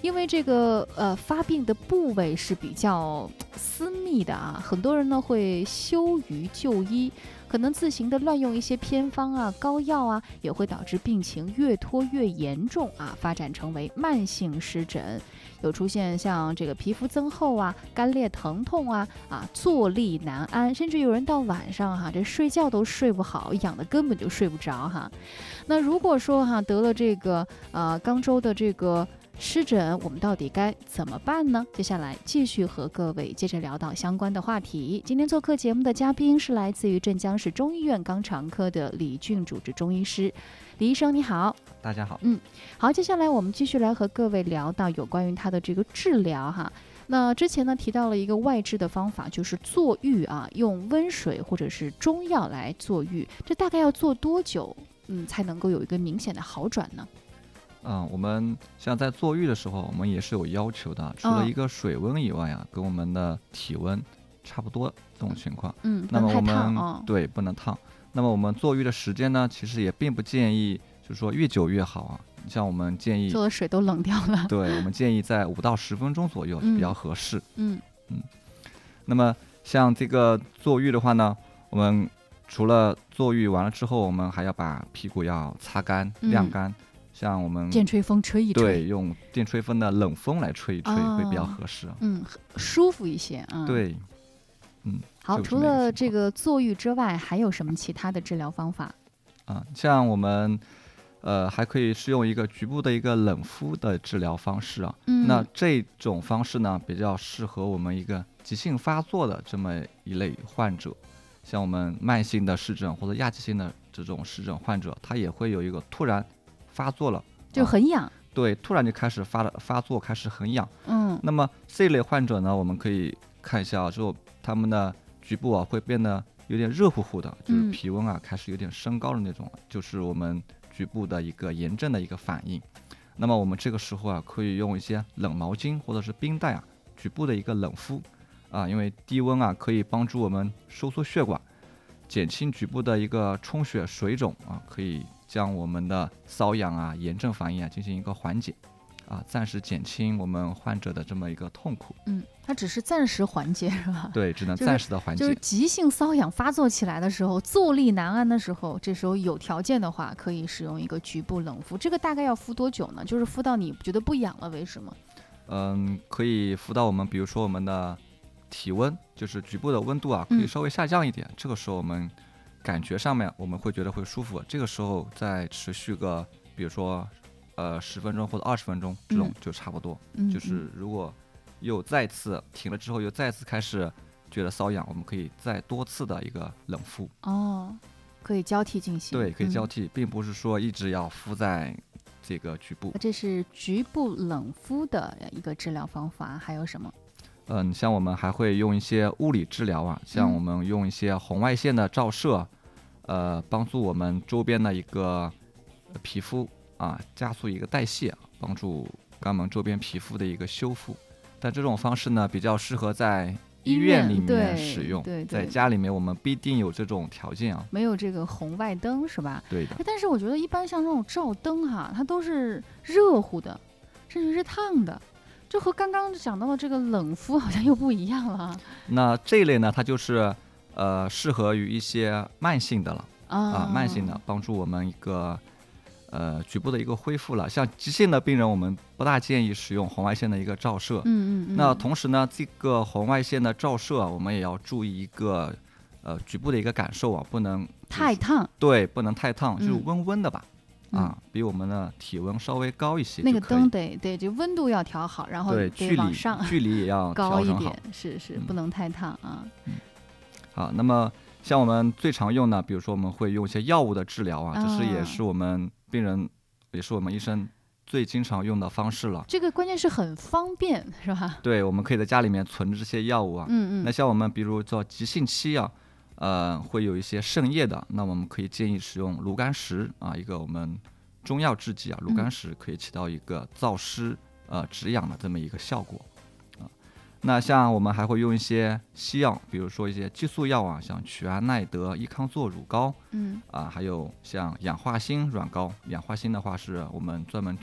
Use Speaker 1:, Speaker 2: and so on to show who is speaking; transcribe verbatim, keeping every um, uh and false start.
Speaker 1: 因为这个呃发病的部位是比较私密的啊，很多人呢会羞于就医，可能自行的乱用一些偏方啊、膏药啊，也会导致病情越拖越严重啊，发展成为慢性湿疹，有出现像这个皮肤增厚啊、干裂疼痛啊、啊坐立难安，甚至有人到晚上哈、这睡觉都睡不好，痒的根本就睡不着哈。那如果说哈、得了这个呃肛周的这个湿疹，我们到底该怎么办呢？接下来继续和各位接着聊到相关的话题。今天做客节目的嘉宾是来自于镇江市中医院肛肠科的李俊主治中医师，李医生你好。
Speaker 2: 大家好。
Speaker 1: 嗯，好，接下来我们继续来和各位聊到有关于他的这个治疗哈。那之前呢提到了一个外治的方法，就是坐浴啊，用温水或者是中药来坐浴，这大概要做多久，嗯，才能够有一个明显的好转呢？
Speaker 2: 嗯，我们像在坐浴的时候，我们也是有要求的，除了一个水温以外啊，跟我们的体温差不多这种情况。
Speaker 1: 嗯，
Speaker 2: 那么我们、
Speaker 1: 哦、
Speaker 2: 对不能烫。那么我们坐浴的时间呢，其实也并不建议，就是说越久越好啊。像我们建议，
Speaker 1: 做的水都冷掉了。
Speaker 2: 对，我们建议在五到十分钟左右比较合适。
Speaker 1: 嗯
Speaker 2: 嗯。那么像这个坐浴的话呢，我们除了坐浴完了之后，我们还要把屁股要擦干、
Speaker 1: 嗯、
Speaker 2: 晾干。像我们
Speaker 1: 电吹风吹一吹，
Speaker 2: 对，用电吹风的冷风来吹一吹、哦、会比较合适，
Speaker 1: 嗯，舒服一些啊、嗯。
Speaker 2: 对，嗯。
Speaker 1: 好，除了这个坐浴之外，还有什么其他的治疗方法？
Speaker 2: 啊，像我们呃还可以是用一个局部的一个冷敷的治疗方式啊。
Speaker 1: 嗯，
Speaker 2: 那这种方式呢，比较适合我们一个急性发作的这么一类患者，像我们慢性的湿疹或者亚急性的这种湿疹患者，他也会有一个突然发作了，
Speaker 1: 就很痒、啊，
Speaker 2: 对，突然就开始发了发作，开始很痒。
Speaker 1: 嗯，
Speaker 2: 那么这一类患者呢，我们可以看一下，之后他们的局部啊会变得有点热乎乎的，就是皮温啊、嗯、开始有点升高的那种，就是我们局部的一个炎症的一个反应。那么我们这个时候啊，可以用一些冷毛巾或者是冰袋啊，局部的一个冷敷啊，因为低温啊可以帮助我们收缩血管，减轻局部的一个充血水肿啊，可以将我们的瘙痒啊、炎症反应啊进行一个缓解，啊，暂时减轻我们患者的这么一个痛苦。
Speaker 1: 嗯，它只是暂时缓解是吧？
Speaker 2: 对，只能暂时的缓解。
Speaker 1: 就是、就是急性瘙痒发作起来的时候，坐立难安的时候，这时候有条件的话，可以使用一个局部冷敷。这个大概要敷多久呢？就是敷到你觉得不痒了为止吗？
Speaker 2: 嗯，可以敷到我们，比如说我们的体温，就是局部的温度啊，可以稍微下降一点。嗯、这个时候我们感觉上面我们会觉得会舒服，这个时候再持续个，比如说，呃，十分钟或者二十分钟，这种就差不多。
Speaker 1: 嗯、
Speaker 2: 就是如果又再次停了之后，又再次开始觉得瘙痒，我们可以再多次的一个冷敷。
Speaker 1: 哦，可以交替进行。
Speaker 2: 对，可以交替，嗯、并不是说一直要敷在这个局部。
Speaker 1: 这是局部冷敷的一个治疗方法，还有什么？
Speaker 2: 嗯，像我们还会用一些物理治疗啊，像我们用一些红外线的照射，呃，帮助我们周边的一个皮肤啊，加速一个代谢，帮助肛门周边皮肤的一个修复。但这种方式呢，比较适合在医院里面使用，
Speaker 1: 对对对，
Speaker 2: 在家里面我们不一定有这种条件啊，
Speaker 1: 没有这个红外灯是吧？
Speaker 2: 对的。
Speaker 1: 但是我觉得一般像这种照灯哈、啊，它都是热乎的，甚至是烫的。就和刚刚讲到的这个冷敷好像又不一样了。
Speaker 2: 那这一类呢，它就是呃适合于一些慢性的了啊、呃，慢性的帮助我们一个呃局部的一个恢复了。像急性的病人，我们不大建议使用红外线的一个照射。
Speaker 1: 嗯嗯嗯。
Speaker 2: 那同时呢，这个红外线的照射，我们也要注意一个呃局部的一个感受啊，不能
Speaker 1: 太烫。
Speaker 2: 对，不能太烫，就是
Speaker 1: 嗯、
Speaker 2: 温温的吧。啊，比我们的体温稍微高一些，
Speaker 1: 那个灯得得就温度要调好，然后
Speaker 2: 对
Speaker 1: 得往上，
Speaker 2: 距离也要
Speaker 1: 高一
Speaker 2: 点，
Speaker 1: 是是，不能太烫啊。
Speaker 2: 嗯，好，那么像我们最常用的，比如说我们会用一些药物的治疗啊，这是也是我们病人，也是我们医生最经常用的方式了。
Speaker 1: 这个关键是很方便，是吧？
Speaker 2: 对，我们可以在家里面存着这些药物啊。
Speaker 1: 嗯嗯。
Speaker 2: 那像我们比如做急性期啊。呃，会有一些渗液的，那我们可以建议使用炉甘石啊，一个我们中药制剂啊，炉甘石可以起到一个燥湿呃止痒的这么一个效果啊。那像我们还会用一些西药，比如说一些激素药啊，像曲安奈德、益康唑乳膏，
Speaker 1: 嗯啊，
Speaker 2: 还有像氧化锌软膏。氧化锌的话是我们专门